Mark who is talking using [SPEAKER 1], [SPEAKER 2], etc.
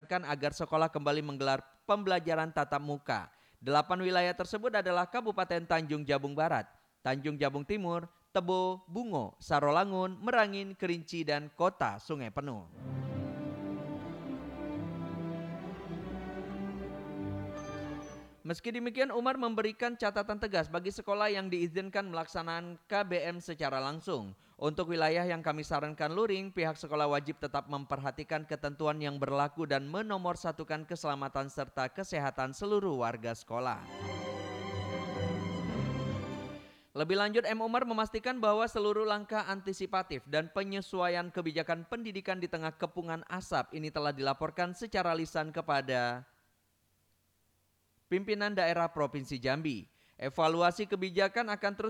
[SPEAKER 1] menyarankan agar sekolah kembali menggelar pembelajaran tatap muka. 8 wilayah tersebut adalah Kabupaten Tanjung Jabung Barat, Tanjung Jabung Timur, Tebo, Bungo, Sarolangun, Merangin, Kerinci, dan Kota Sungai Penuh. Meski demikian, Umar memberikan catatan tegas bagi sekolah yang diizinkan melaksanakan KBM secara langsung. Untuk wilayah yang kami sarankan luring, pihak sekolah wajib tetap memperhatikan ketentuan yang berlaku dan menomorsatukan keselamatan serta kesehatan seluruh warga sekolah. Lebih lanjut, M. Umar memastikan bahwa seluruh langkah antisipatif dan penyesuaian kebijakan pendidikan di tengah kepungan asap ini telah dilaporkan secara lisan kepada pimpinan daerah Provinsi Jambi. Evaluasi kebijakan akan terus